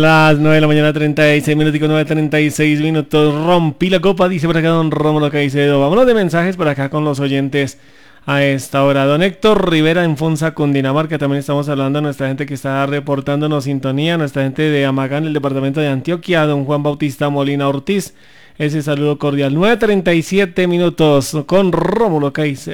Las 9 de la mañana, 36 minutos, 9:36 minutos. Rompí la copa, dice por acá don Rómulo Caicedo. Vámonos de mensajes por acá con los oyentes a esta hora. Don Héctor Rivera en Funza, Cundinamarca. También estamos hablando de nuestra gente que está reportándonos sintonía. Nuestra gente de Amagán, el departamento de Antioquia. Don Juan Bautista Molina Ortiz. Ese saludo cordial. 9:37 minutos con Rómulo Caicedo.